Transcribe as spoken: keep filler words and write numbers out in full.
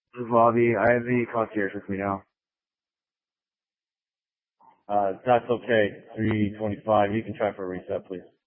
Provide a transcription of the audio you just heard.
This is Bobby. I have the concierge with me now. Uh, that's okay. three twenty-five. You can try for a reset, please.